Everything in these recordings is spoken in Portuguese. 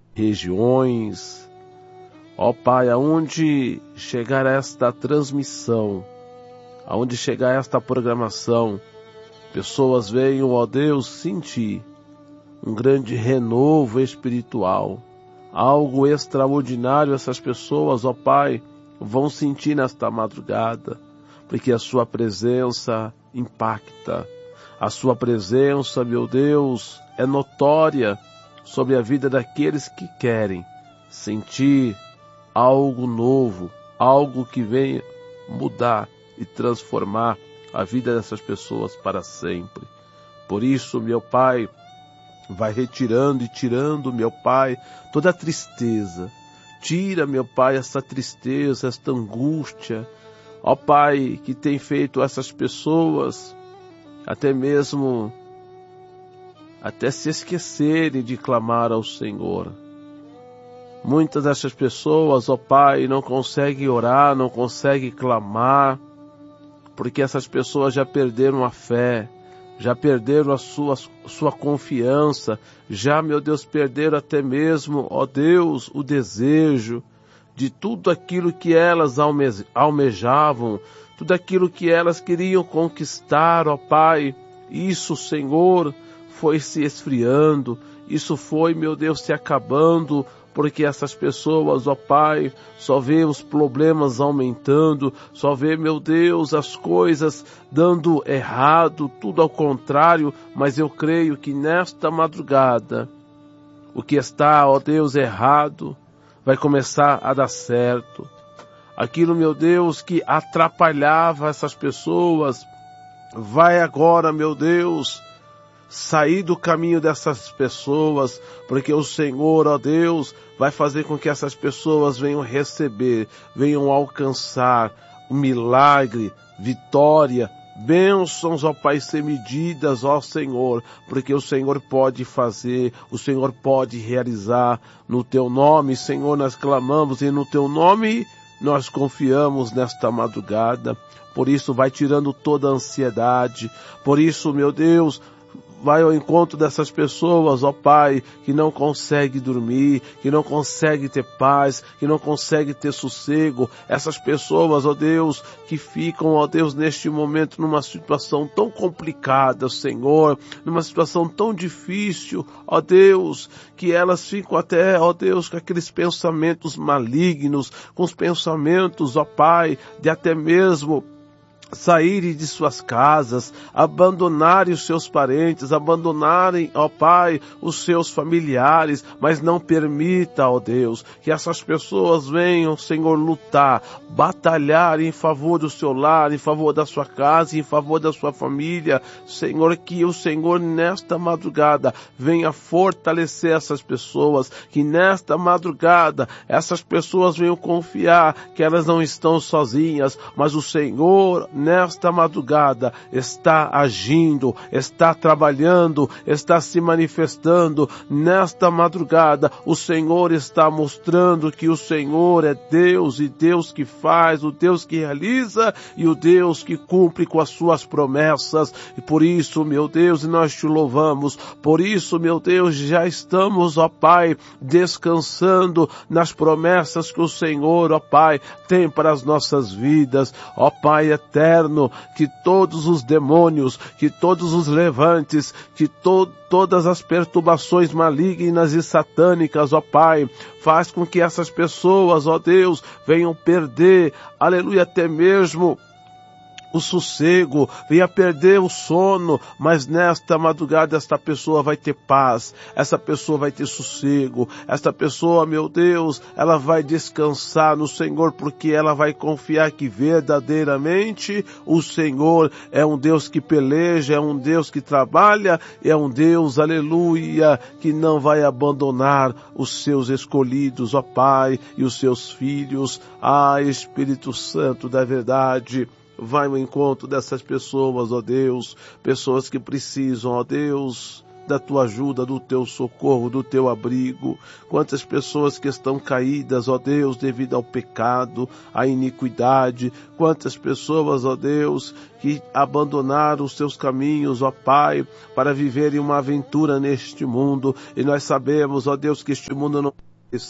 regiões. Ó Pai, aonde chegar esta transmissão, aonde chegar esta programação, pessoas venham, ó Deus, sentir um grande renovo espiritual, algo extraordinário essas pessoas, ó Pai, vão sentir nesta madrugada, porque a sua presença impacta, a sua presença, meu Deus, é notória sobre a vida daqueles que querem sentir algo novo, algo que venha mudar e transformar a vida dessas pessoas para sempre. Por isso, meu Pai, vai retirando e tirando, meu Pai, toda a tristeza. Tira, meu Pai, essa tristeza, esta angústia, ó Pai, que tem feito essas pessoas até mesmo se esquecerem de clamar ao Senhor. Muitas dessas pessoas, ó Pai, não conseguem orar, não conseguem clamar, porque essas pessoas já perderam a fé, já perderam a sua confiança, já, meu Deus, perderam até mesmo, ó Deus, o desejo de tudo aquilo que elas almejavam, tudo aquilo que elas queriam conquistar, ó Pai. Isso, Senhor, foi se esfriando, isso foi, meu Deus, se acabando, porque essas pessoas, ó Pai, só vê os problemas aumentando, só vê, meu Deus, as coisas dando errado, tudo ao contrário, mas eu creio que nesta madrugada, o que está, ó Deus, errado, vai começar a dar certo. Aquilo, meu Deus, que atrapalhava essas pessoas, vai agora, meu Deus, sair do caminho dessas pessoas, porque o Senhor, ó Deus, vai fazer com que essas pessoas venham receber, venham alcançar o milagre, vitória, bênçãos, ó Pai, sem medidas, ó Senhor, porque o Senhor pode fazer, o Senhor pode realizar. No Teu nome, Senhor, nós clamamos e no Teu nome nós confiamos nesta madrugada. Por isso vai tirando toda a ansiedade, por isso, meu Deus, vai ao encontro dessas pessoas, ó Pai, que não consegue dormir, que não consegue ter paz, que não consegue ter sossego. Essas pessoas, ó Deus, que ficam, ó Deus, neste momento numa situação tão complicada, Senhor, numa situação tão difícil, ó Deus, que elas ficam até, ó Deus, com aqueles pensamentos malignos, com os pensamentos, ó Pai, de até mesmo saírem de suas casas, abandonarem os seus parentes, abandonarem, ó Pai, os seus familiares, mas não permita, ó Deus, que essas pessoas venham, Senhor, lutar, batalhar em favor do seu lar, em favor da sua casa, em favor da sua família. Senhor, que o Senhor nesta madrugada venha fortalecer essas pessoas, que nesta madrugada essas pessoas venham confiar que elas não estão sozinhas, mas o Senhor nesta madrugada está agindo, está trabalhando, está se manifestando. Nesta madrugada o Senhor está mostrando que o Senhor é Deus, e Deus que faz, o Deus que realiza e o Deus que cumpre com as suas promessas. E por isso, meu Deus, nós te louvamos, por isso, meu Deus, já estamos, ó Pai, descansando nas promessas que o Senhor, ó Pai, tem para as nossas vidas. Ó Pai eterno, que todos os demônios, que todos os levantes, que todas as perturbações malignas e satânicas, ó Pai, faz com que essas pessoas, ó Deus, venham perder, aleluia, até mesmo o sossego, venha perder o sono, mas nesta madrugada esta pessoa vai ter paz, essa pessoa vai ter sossego, esta pessoa, meu Deus, ela vai descansar no Senhor, porque ela vai confiar que verdadeiramente o Senhor é um Deus que peleja, é um Deus que trabalha, é um Deus, aleluia, que não vai abandonar os seus escolhidos, ó Pai, e os seus filhos. Espírito Santo da verdade, vai ao encontro dessas pessoas, ó Deus, pessoas que precisam, ó Deus, da tua ajuda, do teu socorro, do teu abrigo. Quantas pessoas que estão caídas, ó Deus, devido ao pecado, à iniquidade. Quantas pessoas, ó Deus, que abandonaram os seus caminhos, ó Pai, para viverem uma aventura neste mundo. E nós sabemos, ó Deus, que este mundo não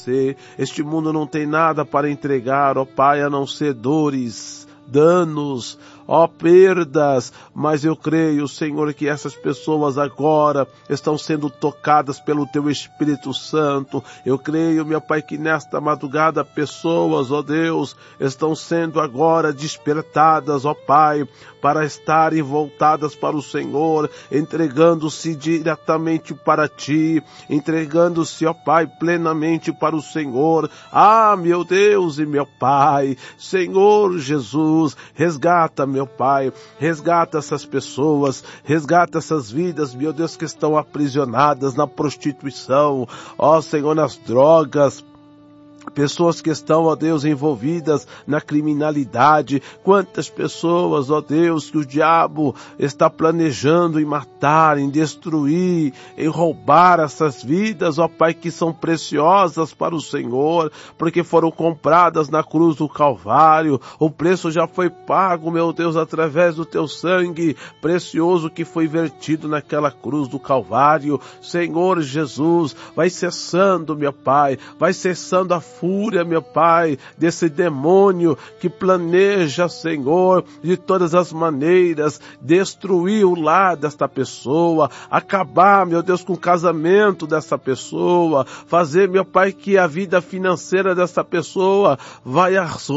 este mundo não tem nada para entregar, ó Pai, a não ser dores, danos, ó perdas, mas eu creio, Senhor, que essas pessoas agora estão sendo tocadas pelo Teu Espírito Santo. Eu creio, meu Pai, que nesta madrugada pessoas, ó Deus, estão sendo agora despertadas, ó Pai, para estarem voltadas para o Senhor, entregando-se diretamente para Ti, entregando-se, ó Pai, plenamente para o Senhor. Ah, meu Deus e meu Pai, Senhor Jesus, resgata, meu Pai, resgata essas pessoas, resgata essas vidas, meu Deus, que estão aprisionadas na prostituição, ó Senhor, nas drogas, pessoas que estão, ó Deus, envolvidas na criminalidade. Quantas pessoas, ó Deus, que o diabo está planejando em matar, em destruir, em roubar essas vidas, ó Pai, que são preciosas para o Senhor, porque foram compradas na cruz do Calvário. O preço já foi pago, meu Deus, através do Teu sangue precioso que foi vertido naquela cruz do Calvário. Senhor Jesus, vai cessando, meu Pai, vai cessando a fúria, meu Pai, desse demônio que planeja, Senhor, de todas as maneiras, destruir o lar desta pessoa, acabar, meu Deus, com o casamento dessa pessoa, fazer, meu Pai, que a vida financeira dessa pessoa vai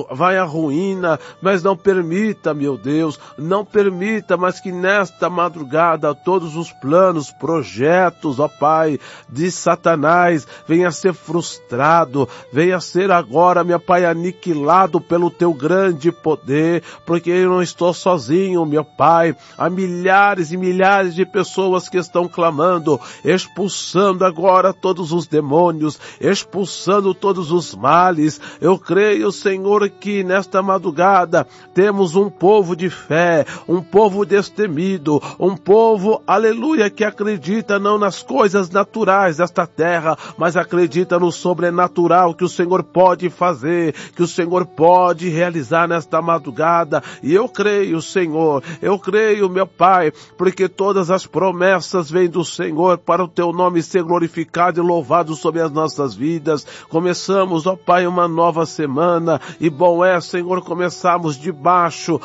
à ruína, mas não permita, meu Deus, não permita, mas que nesta madrugada todos os planos, projetos, ó Pai, de Satanás venha a ser frustrado, venha a ser agora, meu Pai, aniquilado pelo Teu grande poder, porque eu não estou sozinho, meu Pai. Há milhares e milhares de pessoas que estão clamando, expulsando agora todos os demônios, expulsando todos os males. Eu creio, Senhor, que nesta madrugada temos um povo de fé, um povo destemido, um povo, aleluia, que acredita não nas coisas naturais desta terra, mas acredita no sobrenatural que o Senhor pode fazer, que o Senhor pode realizar nesta madrugada. E eu creio, Senhor, eu creio, meu Pai, porque todas as promessas vêm do Senhor para o Teu nome ser glorificado e louvado sobre as nossas vidas. Começamos, ó Pai, uma nova semana, e bom é, Senhor, começarmos debaixo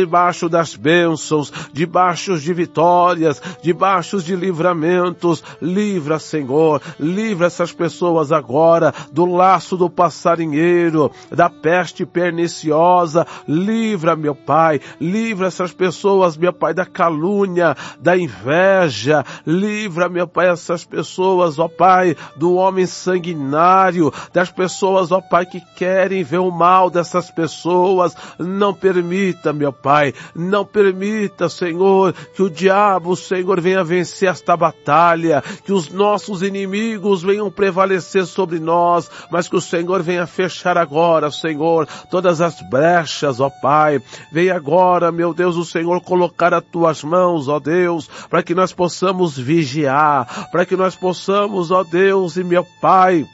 das bênçãos, debaixo de vitórias, debaixo de livramentos. Livra, Senhor, livra essas pessoas agora do laço do passarinheiro, da peste perniciosa. Livra, meu Pai, livra essas pessoas, meu Pai, da calúnia, da inveja. Livra, meu Pai, essas pessoas, ó Pai, do homem sanguinário, das pessoas, ó Pai, que querem ver o mal dessas pessoas. Não permita, meu Pai, não permita, Senhor, que o diabo, Senhor, venha vencer esta batalha, que os nossos inimigos venham prevalecer sobre nós, mas que o Senhor venha fechar agora, Senhor, todas as brechas, ó Pai. Venha agora, meu Deus, o Senhor colocar as Tuas mãos, ó Deus, para que nós possamos vigiar, para que nós possamos, ó Deus e meu Pai,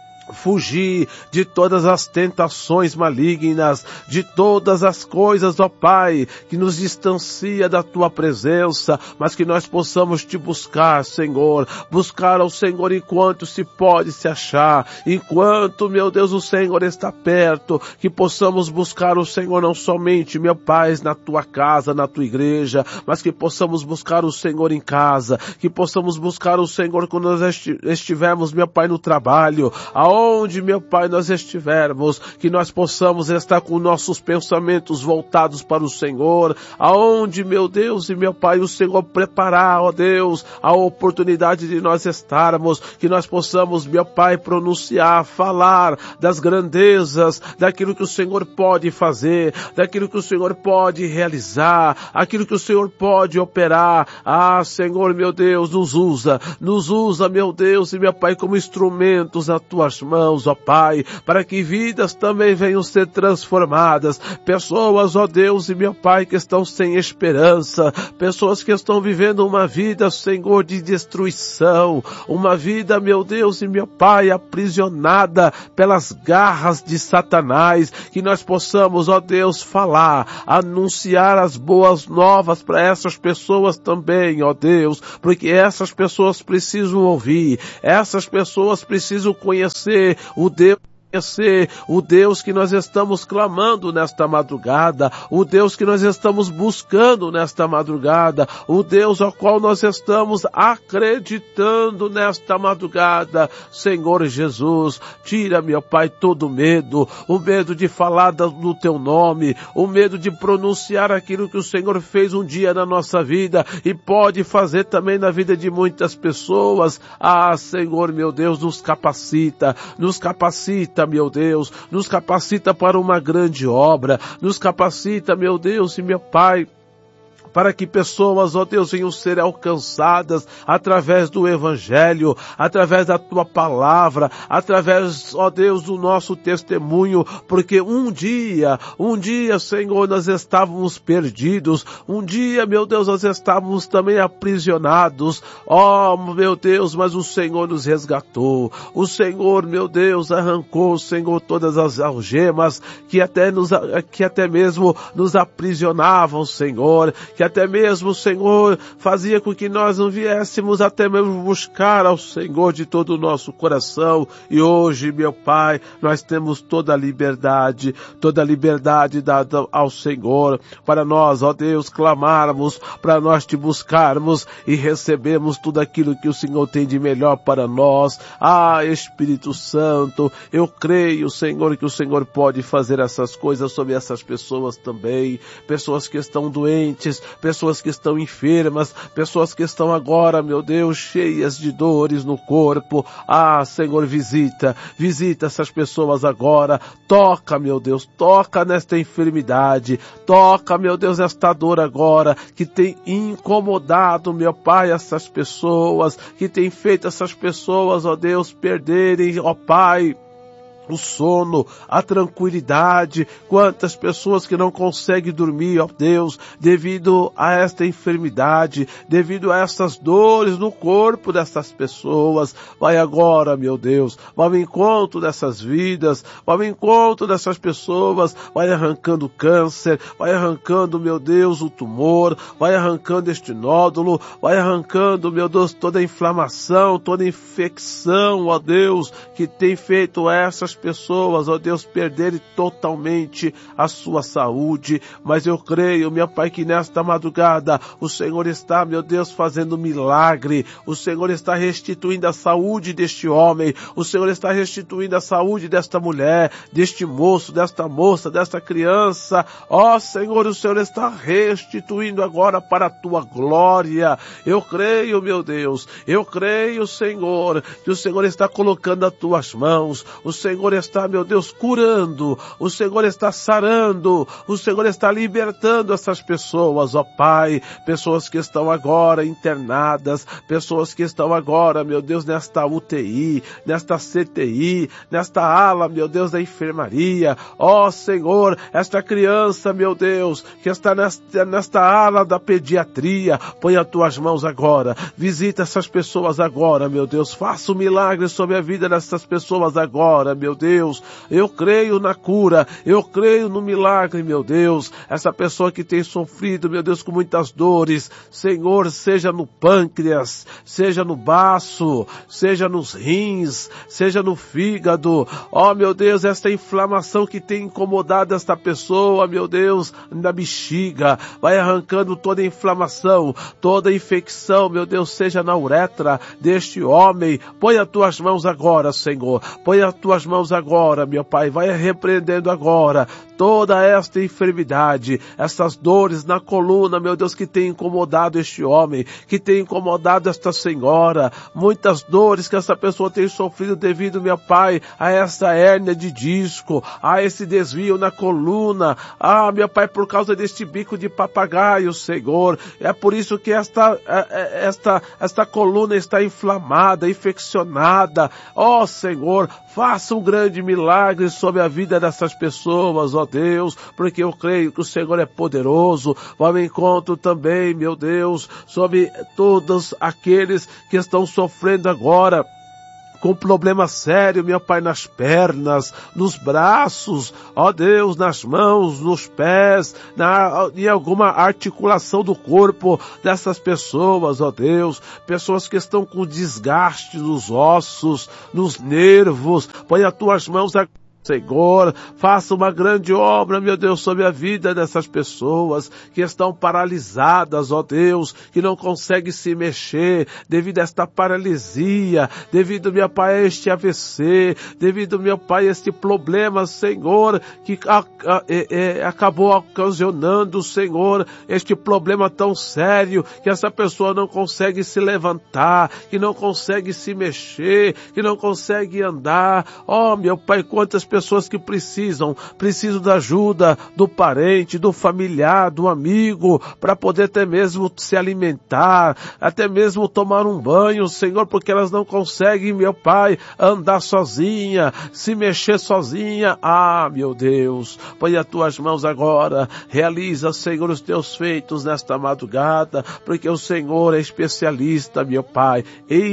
fugir de todas as tentações malignas, de todas as coisas, ó Pai, que nos distancia da Tua presença, mas que nós possamos Te buscar, Senhor, buscar ao Senhor enquanto se pode se achar, enquanto, meu Deus, o Senhor está perto, que possamos buscar o Senhor não somente, meu Pai, na Tua casa, na Tua igreja, mas que possamos buscar o Senhor em casa, que possamos buscar o Senhor quando nós estivermos, meu Pai, no trabalho, aonde, meu Pai, nós estivermos, que nós possamos estar com nossos pensamentos voltados para o Senhor, aonde, meu Deus e meu Pai, o Senhor preparar, ó Deus, a oportunidade de nós estarmos, que nós possamos, meu Pai, pronunciar, falar das grandezas, daquilo que o Senhor pode fazer, daquilo que o Senhor pode realizar, aquilo que o Senhor pode operar. Ah, Senhor, meu Deus, nos usa, meu Deus e meu Pai, como instrumentos nas Tuas mãos, ó Pai, para que vidas também venham ser transformadas. Pessoas, ó Deus e meu Pai, que estão sem esperança, pessoas que estão vivendo uma vida, Senhor, de destruição, uma vida, meu Deus e meu Pai, aprisionada pelas garras de Satanás, que nós possamos, ó Deus, falar, anunciar as boas novas para essas pessoas também, ó Deus, porque essas pessoas precisam ouvir, essas pessoas precisam conhecer o Deus que nós estamos clamando nesta madrugada, o Deus que nós estamos buscando nesta madrugada, o Deus ao qual nós estamos acreditando nesta madrugada. Senhor Jesus, tira, meu Pai, todo medo, o medo de falar do Teu nome, o medo de pronunciar aquilo que o Senhor fez um dia na nossa vida e pode fazer também na vida de muitas pessoas. Ah, Senhor, meu Deus, nos capacita, meu Deus, nos capacita para uma grande obra, nos capacita, meu Deus e meu Pai, para que pessoas, ó Deus, venham ser alcançadas através do Evangelho, através da Tua palavra, através, ó Deus, do nosso testemunho, porque um dia, Senhor, nós estávamos perdidos, um dia, meu Deus, nós estávamos também aprisionados, ó, meu Deus, mas o Senhor nos resgatou, o Senhor, meu Deus, arrancou, Senhor, todas as algemas que até mesmo nos aprisionavam, Senhor, que até mesmo, Senhor, fazia com que nós não viéssemos até mesmo buscar ao Senhor de todo o nosso coração. E hoje, meu Pai, nós temos toda a liberdade dada ao Senhor, para nós, ó Deus, clamarmos, para nós te buscarmos e recebermos tudo aquilo que o Senhor tem de melhor para nós. Ah, Espírito Santo, eu creio, Senhor, que o Senhor pode fazer essas coisas sobre essas pessoas também, pessoas que estão doentes, pessoas que estão enfermas, pessoas que estão agora, meu Deus, cheias de dores no corpo. Ah, Senhor, visita essas pessoas agora, toca, meu Deus, toca nesta enfermidade, toca, meu Deus, esta dor agora, que tem incomodado, meu Pai, essas pessoas, que tem feito essas pessoas, ó Deus, perderem, ó Pai, o sono, a tranquilidade. Quantas pessoas que não conseguem dormir, ó Deus, devido a esta enfermidade, devido a essas dores no corpo dessas pessoas. Vai agora, meu Deus, vai ao encontro dessas vidas, vai ao encontro dessas pessoas, vai arrancando câncer, vai arrancando, meu Deus, o tumor, vai arrancando este nódulo, vai arrancando, meu Deus, toda a inflamação, toda a infecção, ó Deus, que tem feito essas pessoas, ó Deus, perderem totalmente a sua saúde. Mas eu creio, meu Pai, que nesta madrugada o Senhor está, meu Deus, fazendo milagre. O Senhor está restituindo a saúde deste homem, o Senhor está restituindo a saúde desta mulher, deste moço, desta moça, desta criança. Ó Senhor, o Senhor está restituindo agora para a Tua glória. Eu creio, meu Deus, eu creio, Senhor, que o Senhor está colocando as Tuas mãos, o Senhor está, meu Deus, curando, o Senhor está sarando, o Senhor está libertando essas pessoas, ó Pai, pessoas que estão agora internadas, pessoas que estão agora, meu Deus, nesta UTI, nesta CTI, nesta ala, meu Deus, da enfermaria. Ó Senhor, esta criança, meu Deus, que está nesta ala da pediatria, põe as Tuas mãos agora, visita essas pessoas agora, meu Deus, faça um milagre sobre a vida dessas pessoas agora, meu Deus. Eu creio na cura, eu creio no milagre, meu Deus. Essa pessoa que tem sofrido, meu Deus, com muitas dores, Senhor, seja no pâncreas, seja no baço, seja nos rins, seja no fígado. Ó, meu Deus, esta inflamação que tem incomodado esta pessoa, meu Deus, na bexiga, vai arrancando toda a inflamação, toda a infecção, meu Deus, seja na uretra deste homem. Põe as Tuas mãos agora, Senhor. Põe as Tuas mãos mãos agora, meu Pai, vai repreendendo agora toda esta enfermidade, essas dores na coluna, meu Deus, que tem incomodado este homem, que tem incomodado esta senhora, muitas dores que essa pessoa tem sofrido devido, meu Pai, a essa hérnia de disco, a esse desvio na coluna, meu Pai, por causa deste bico de papagaio, Senhor, é por isso que esta coluna está inflamada, infeccionada. Ó Senhor, faça um grande milagre sobre a vida dessas pessoas, ó Deus, porque eu creio que o Senhor é poderoso. Vá ao encontro também, meu Deus, sobre todos aqueles que estão sofrendo agora com problema sério, meu Pai, nas pernas, nos braços, ó Deus, nas mãos, nos pés, em alguma articulação do corpo dessas pessoas, ó Deus, pessoas que estão com desgaste nos ossos, nos nervos. Põe as tuas mãos aqui, Senhor, faça uma grande obra, meu Deus, sobre a vida dessas pessoas que estão paralisadas, ó Deus, que não conseguem se mexer devido a esta paralisia, devido, meu Pai, a este AVC, devido, meu Pai, a este problema, Senhor, que acabou ocasionando, Senhor, este problema tão sério, que essa pessoa não consegue se levantar, que não consegue se mexer, que não consegue andar. Ó, meu Pai, quantas pessoas que precisam da ajuda do parente, do familiar, do amigo, para poder até mesmo se alimentar, até mesmo tomar um banho, Senhor, porque elas não conseguem, meu Pai, andar sozinha, se mexer sozinha. Meu Deus, põe as tuas mãos agora, realiza, Senhor, os teus feitos nesta madrugada, porque o Senhor é especialista, meu Pai,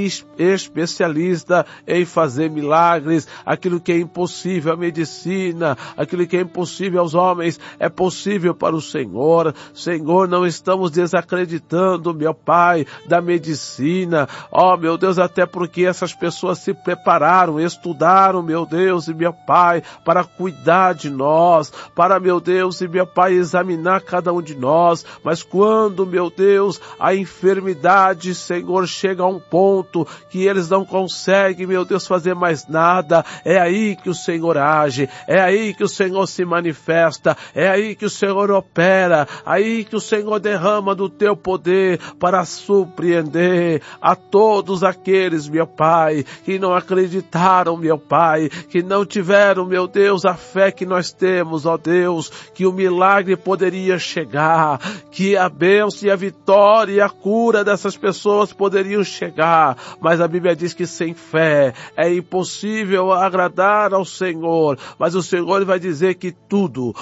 especialista em fazer milagres. Aquilo que é impossível à medicina, aquilo que é impossível aos homens, é possível para o Senhor. Senhor, não estamos desacreditando, meu Pai, da medicina. Ó, meu Deus, até porque essas pessoas se prepararam, estudaram, meu Deus e meu Pai, para cuidar de nós, para, meu Deus e meu Pai, examinar cada um de nós. Mas quando, meu Deus, a enfermidade, Senhor, chega a um ponto que eles não conseguem, meu Deus, fazer mais nada, é aí que o Senhor age, é aí que o Senhor se manifesta, é aí que o Senhor opera, aí que o Senhor derrama do teu poder para surpreender a todos aqueles, meu Pai, que não acreditaram, meu Pai, que não tiveram, meu Deus, a fé que nós temos, ó Deus, que o milagre poderia chegar, que a bênção e a vitória e a cura dessas pessoas poderiam chegar, mas a Bíblia diz que sem fé é impossível agradar ao Senhor. Mas o Senhor vai dizer que tudo,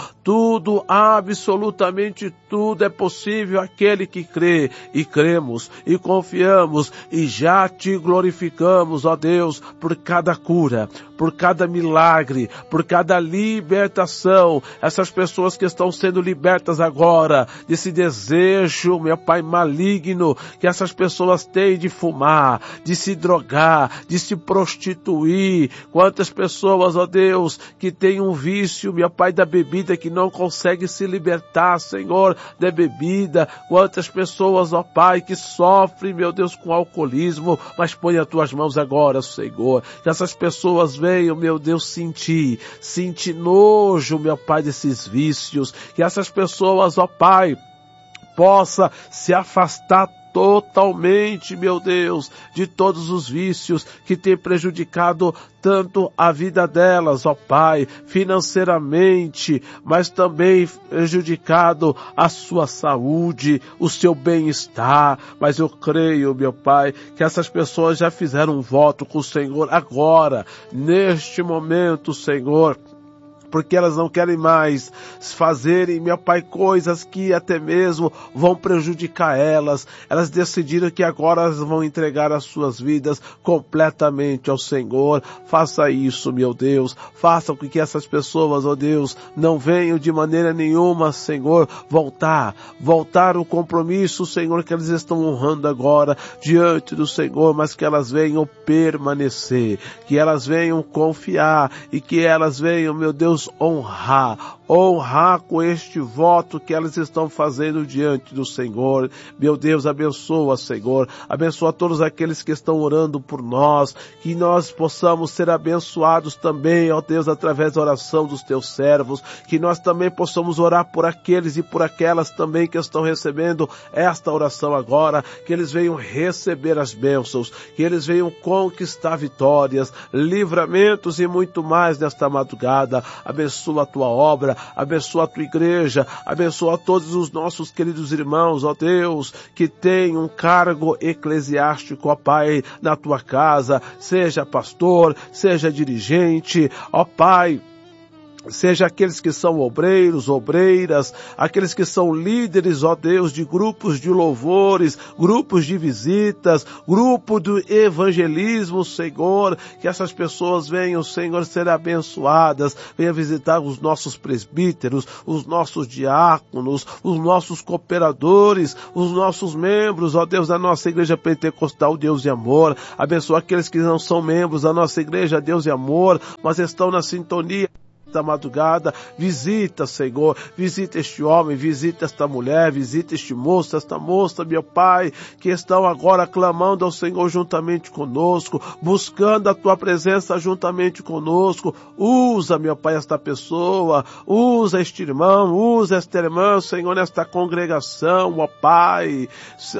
absolutamente tudo é possível àquele que crê, e cremos, e confiamos, e já te glorificamos, ó Deus, por cada cura, por cada milagre, por cada libertação. Essas pessoas que estão sendo libertas agora desse desejo, meu Pai, maligno, que essas pessoas têm de fumar, de se drogar, de se prostituir. Quantas pessoas, ó Deus, que tem um vício, meu Pai, da bebida, que não consegue se libertar, Senhor, da bebida. Quantas pessoas, ó Pai, que sofrem, meu Deus, com alcoolismo, mas põe as tuas mãos agora, Senhor, que essas pessoas venham, meu Deus, sentir nojo, meu Pai, desses vícios, que essas pessoas, ó Pai, possa se afastar totalmente, meu Deus, de todos os vícios que têm prejudicado tanto a vida delas, ó Pai, financeiramente, mas também prejudicado a sua saúde, o seu bem-estar. Mas eu creio, meu Pai, que essas pessoas já fizeram um voto com o Senhor agora, neste momento, Senhor, porque elas não querem mais fazerem, meu Pai, coisas que até mesmo vão prejudicar elas. Elas decidiram que agora elas vão entregar as suas vidas completamente ao Senhor. Faça isso, meu Deus. Faça com que essas pessoas, ó Deus, não venham de maneira nenhuma, Senhor, voltar o compromisso, Senhor, que eles estão honrando agora diante do Senhor, mas que elas venham permanecer, que elas venham confiar e que elas venham, meu Deus, Deus, honrar com este voto que elas estão fazendo diante do Senhor. Meu Deus, abençoa, Senhor, abençoa todos aqueles que estão orando por nós, que nós possamos ser abençoados também, ó Deus, através da oração dos teus servos, que nós também possamos orar por aqueles e por aquelas também que estão recebendo esta oração agora, que eles venham receber as bênçãos, que eles venham conquistar vitórias, livramentos e muito mais nesta madrugada. Abençoa a tua obra, abençoa a tua igreja, abençoa todos os nossos queridos irmãos, ó Deus, que têm um cargo eclesiástico, ó Pai, na tua casa, seja pastor, seja dirigente, ó Pai, seja aqueles que são obreiros, obreiras, aqueles que são líderes, ó Deus, de grupos de louvores, grupos de visitas, grupo do evangelismo, Senhor, que essas pessoas venham, Senhor, ser abençoadas, venham visitar os nossos presbíteros, os nossos diáconos, os nossos cooperadores, os nossos membros, ó Deus, da nossa igreja pentecostal, Deus de amor. Abençoa aqueles que não são membros da nossa igreja, Deus de amor, mas estão na sintonia da madrugada. Visita, Senhor, visita este homem, visita esta mulher, visita este moço, esta moça, meu Pai, que estão agora clamando ao Senhor juntamente conosco, buscando a tua presença juntamente conosco. Usa, meu Pai, esta pessoa, usa este irmão, usa esta irmã, Senhor, nesta congregação, ó Pai,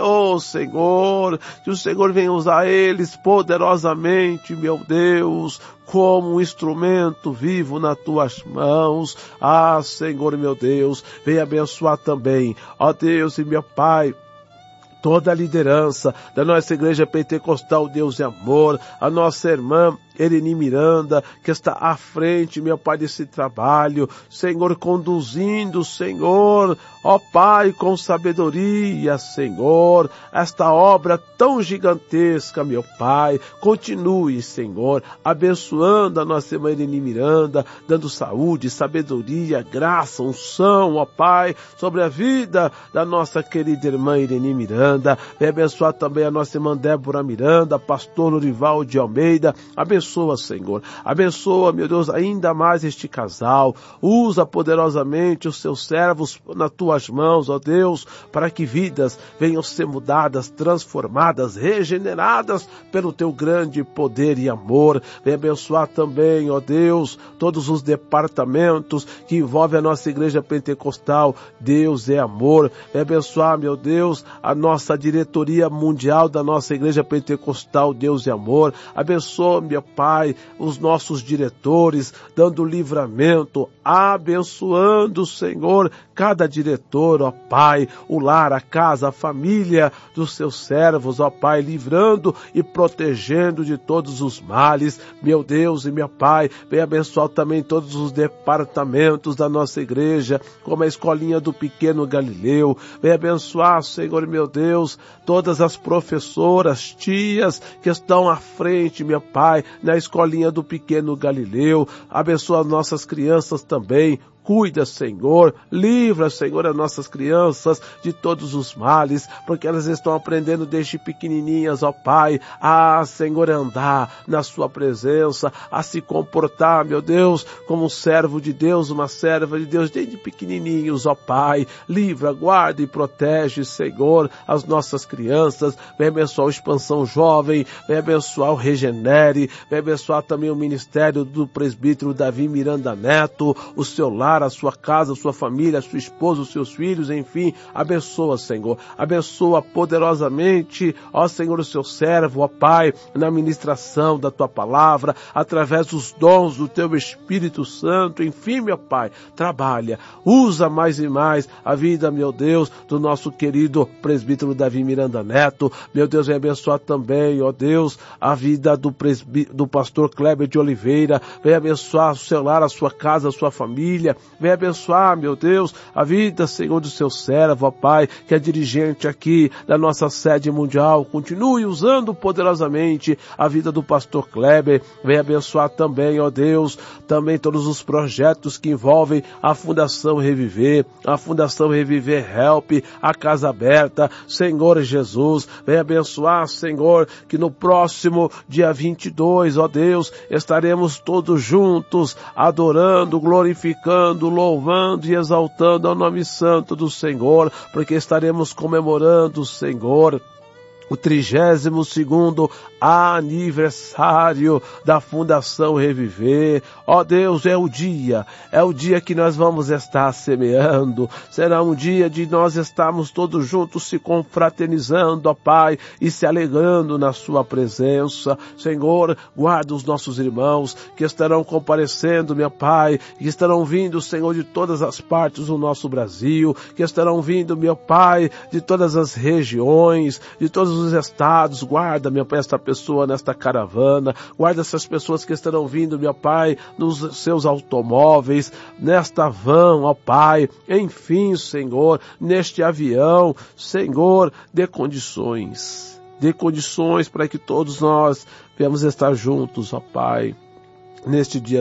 ó Senhor, que o Senhor venha usar eles poderosamente, meu Deus, como um instrumento vivo nas tuas mãos. Ah, Senhor, meu Deus, venha abençoar também, ó Deus e meu Pai, toda a liderança da nossa igreja pentecostal, Deus de amor, a nossa irmã Ereni Miranda, que está à frente, meu Pai, desse trabalho, Senhor, conduzindo, Senhor, ó Pai, com sabedoria, Senhor, esta obra tão gigantesca, meu Pai. Continue, Senhor, abençoando a nossa irmã Ereni Miranda, dando saúde, sabedoria, graça, unção, ó Pai, sobre a vida da nossa querida irmã Ereni Miranda. Vem abençoar também a nossa irmã Débora Miranda, pastor Lorival de Almeida. Abençoa, Senhor. Abençoa, meu Deus, ainda mais este casal. Usa poderosamente os seus servos nas tuas mãos, ó Deus, para que vidas venham ser mudadas, transformadas, regeneradas pelo teu grande poder e amor. Vem abençoar também, ó Deus, todos os departamentos que envolvem a nossa igreja pentecostal. Deus é amor. Vem abençoar, meu Deus, a nossa diretoria mundial da nossa igreja pentecostal. Deus é amor. Abençoa, meu Pai, os nossos diretores, dando livramento, abençoando, Senhor, cada diretor, ó Pai, o lar, a casa, a família dos seus servos, ó Pai, livrando e protegendo de todos os males. Meu Deus e meu Pai, vem abençoar também todos os departamentos da nossa igreja, como a escolinha do pequeno Galileu. Vem abençoar, Senhor, meu Deus, todas as professoras, tias que estão à frente, meu Pai, na escolinha do pequeno Galileu. Abençoa as nossas crianças também. Cuida, Senhor, livra, Senhor, as nossas crianças de todos os males, porque elas estão aprendendo desde pequenininhas, ó Pai, a, Senhor, andar na sua presença, a se comportar, meu Deus, como um servo de Deus, uma serva de Deus, desde pequenininhos, ó Pai. Livra, guarda e protege, Senhor, as nossas crianças. Vem abençoar o Expansão Jovem, vem abençoar o Regenere, vem abençoar também o ministério do presbítero Davi Miranda Neto, o seu lar, a sua casa, a sua família, a sua esposa, os seus filhos, enfim. Abençoa, Senhor. Abençoa poderosamente, ó Senhor, o seu servo, ó Pai, na ministração da tua palavra, através dos dons do teu Espírito Santo. Enfim, meu Pai, trabalha, usa mais e mais a vida, meu Deus, do nosso querido presbítero Davi Miranda Neto. Meu Deus, vem abençoar também, ó Deus, a vida do pastor Kleber de Oliveira. Vem abençoar o seu lar, a sua casa, a sua família. Vem abençoar, meu Deus, a vida, Senhor, do seu servo, ó Pai, que é dirigente aqui da nossa sede mundial. Continue usando poderosamente a vida do pastor Kleber. Vem abençoar também, ó Deus, também todos os projetos que envolvem a Fundação Reviver, a Fundação Reviver Help, a Casa Aberta. Senhor Jesus, vem abençoar, Senhor, que no próximo dia 22, ó Deus, estaremos todos juntos, adorando, glorificando, louvando e exaltando ao nome santo do Senhor, porque estaremos comemorando, Senhor, o 32º aniversário da Fundação Reviver. Ó Deus, é o dia que nós vamos estar semeando. Será um dia de nós estarmos todos juntos se confraternizando, ó Pai, e se alegrando na sua presença. Senhor, guarda os nossos irmãos que estarão comparecendo, meu Pai, que estarão vindo, Senhor, de todas as partes do nosso Brasil, que estarão vindo, meu Pai, de todas as regiões, de todos os estados. Guarda, meu Pai, esta pessoa nesta caravana, guarda essas pessoas que estarão vindo, meu Pai, nos seus automóveis, nesta van, ó Pai, enfim, Senhor, neste avião. Senhor, dê condições para que todos nós venhamos estar juntos, ó Pai, neste dia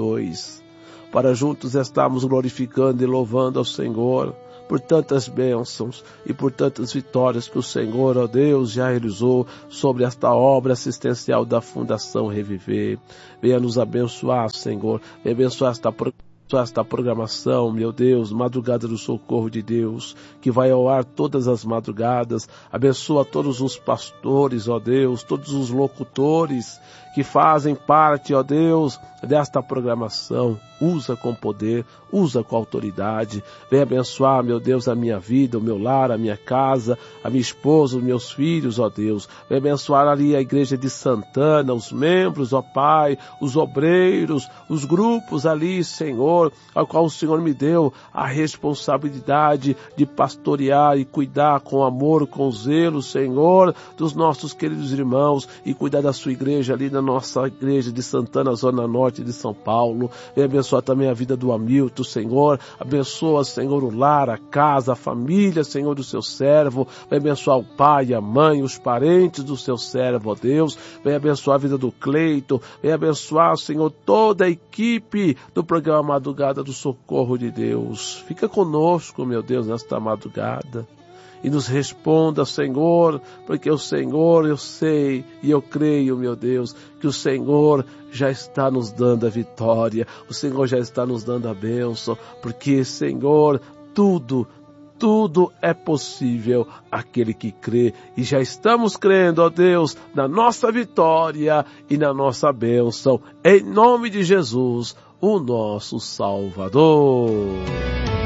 22, para juntos estarmos glorificando e louvando ao Senhor por tantas bênçãos e por tantas vitórias que o Senhor, ó Deus, já realizou sobre esta obra assistencial da Fundação Reviver. Venha nos abençoar, Senhor. Venha abençoar esta programação, meu Deus, Madrugada do Socorro de Deus, que vai ao ar todas as madrugadas. Abençoa todos os pastores, ó Deus, todos os locutores que fazem parte, ó Deus, desta programação. Usa com poder, usa com autoridade. Vem abençoar, meu Deus, a minha vida, o meu lar, a minha casa, a minha esposa, os meus filhos, ó Deus. Vem abençoar ali a igreja de Santana, os membros, ó Pai, os obreiros, os grupos ali, Senhor, ao qual o Senhor me deu a responsabilidade de pastorear e cuidar com amor, com zelo, Senhor, dos nossos queridos irmãos e cuidar da sua igreja ali na nossa igreja de Santana, Zona Norte de São Paulo. Vem abençoar também a vida do Hamilton, Senhor. Abençoa, Senhor, o lar, a casa, a família, Senhor, do seu servo. Vem abençoar o pai, a mãe, os parentes do seu servo, ó Deus. Vem abençoar a vida do Cleito. Vem abençoar, Senhor, toda a equipe do programa Madrugada do Socorro de Deus. Fica conosco, meu Deus, nesta madrugada. E nos responda, Senhor, porque o Senhor, eu sei e eu creio, meu Deus, que o Senhor já está nos dando a vitória, o Senhor já está nos dando a bênção, porque, Senhor, tudo é possível àquele que crê. E já estamos crendo, ó Deus, na nossa vitória e na nossa bênção, em nome de Jesus, o nosso Salvador.